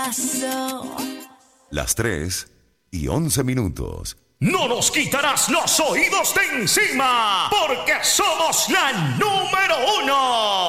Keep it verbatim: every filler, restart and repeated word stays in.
paso. Las tres y once minutos. No nos quitarás los oídos de encima, porque somos la número uno.